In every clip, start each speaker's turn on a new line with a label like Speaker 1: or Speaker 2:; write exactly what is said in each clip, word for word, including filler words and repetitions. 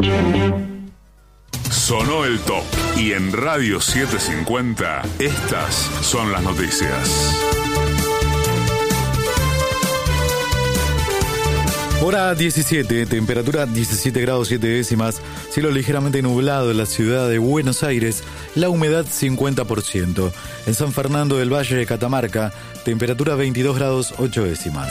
Speaker 1: Sonó el top y en Radio setecientos cincuenta estas son las noticias.
Speaker 2: Hora diecisiete, temperatura diecisiete grados siete décimas, cielo ligeramente nublado en la ciudad de Buenos Aires, la humedad cincuenta por ciento. En San Fernando del Valle de Catamarca, temperatura veintidós grados ocho décimas.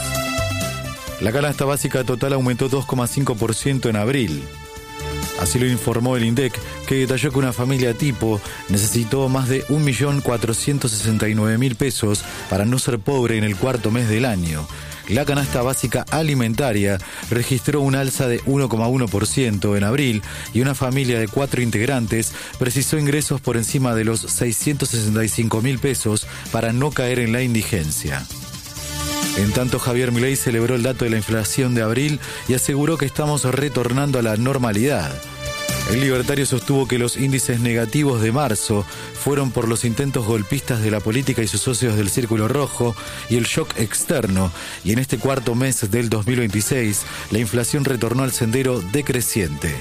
Speaker 2: La canasta básica total aumentó dos coma cinco por ciento en abril. Así lo informó el INDEC, que detalló que una familia tipo necesitó más de un millón cuatrocientos sesenta y nueve mil pesos para no ser pobre en el cuarto mes del año. La canasta básica alimentaria registró un alza de uno coma uno por ciento en abril y una familia de cuatro integrantes precisó ingresos por encima de los seiscientos sesenta y cinco mil pesos para no caer en la indigencia. En tanto, Javier Milei celebró el dato de la inflación de abril y aseguró que estamos retornando a la normalidad. El libertario sostuvo que los índices negativos de marzo fueron por los intentos golpistas de la política y sus socios del Círculo Rojo y el shock externo, y en este cuarto mes del dos mil veintiséis la inflación retornó al sendero decreciente.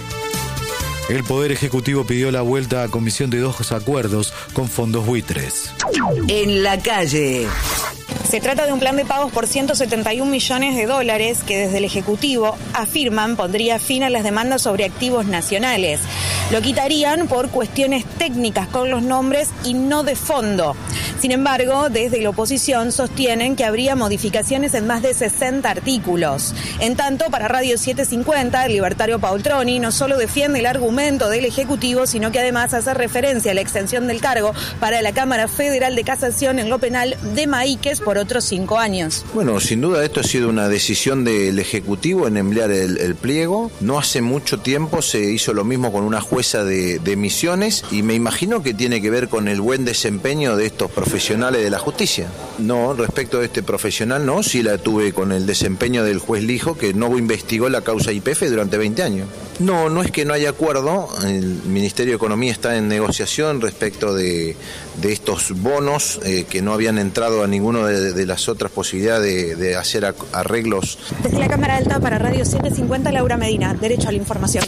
Speaker 2: El Poder Ejecutivo pidió la vuelta a comisión de dos acuerdos con fondos buitres.
Speaker 3: En la calle.
Speaker 4: Se trata de un plan de pagos por ciento setenta y un millones de dólares que desde el Ejecutivo afirman pondría fin a las demandas sobre activos nacionales. Lo quitarían por cuestiones técnicas con los nombres y no de fondo. Sin embargo, desde la oposición sostienen que habría modificaciones en más de sesenta artículos. En tanto, para Radio setecientos cincuenta, el libertario Paul Troni no solo defiende el argumento del Ejecutivo, sino que además hace referencia a la extensión del cargo para la Cámara Federal de Casación en lo penal de Maíquez por otros cinco años.
Speaker 5: Bueno, sin duda esto ha sido una decisión del Ejecutivo en enviar el, el pliego. No hace mucho tiempo se hizo lo mismo con una jueza de, de Misiones y me imagino que tiene que ver con el buen desempeño de estos profesionales de la justicia. No, respecto de este profesional no, sí la tuve con el desempeño del juez Lijo, que no investigó la causa Y P F durante veinte años. No, no es que no haya acuerdo, el Ministerio de Economía está en negociación respecto de, de estos bonos eh, que no habían entrado a ninguno de, de las otras posibilidades de, de hacer arreglos.
Speaker 4: Desde la Cámara Alta para Radio setecientos cincuenta, Laura Medina, Derecho a la Información.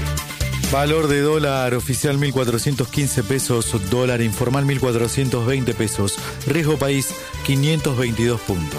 Speaker 2: Valor de dólar oficial mil cuatrocientos quince pesos, dólar informal mil cuatrocientos veinte pesos, riesgo país quinientos veintidós puntos.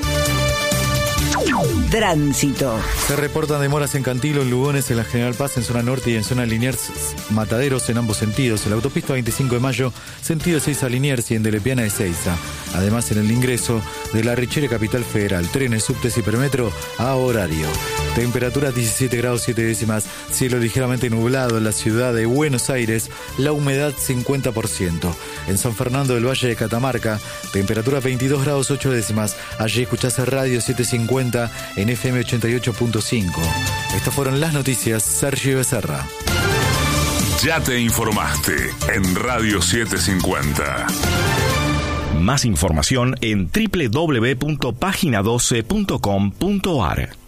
Speaker 3: Tránsito.
Speaker 2: Se reportan demoras en Cantilo, en Lugones, en la General Paz, en zona norte y en zona Liniers, Mataderos en ambos sentidos. En la autopista veinticinco de mayo, sentido Ezeiza Liniers y en Delepiana Ezeiza. Además, en el ingreso de la Richere Capital Federal, trenes, subtes y permetro a horario. Temperatura diecisiete grados siete décimas, cielo ligeramente nublado en la ciudad de Buenos Aires, la humedad cincuenta por ciento. En San Fernando del Valle de Catamarca, temperatura veintidós grados ocho décimas. Allí escuchás Radio setecientos cincuenta en F M ochenta y ocho punto cinco. Estas fueron las noticias. Sergio Becerra.
Speaker 1: Ya te informaste en Radio setecientos cincuenta.
Speaker 6: Más información en doble u doble u doble u punto página doce punto com punto a r.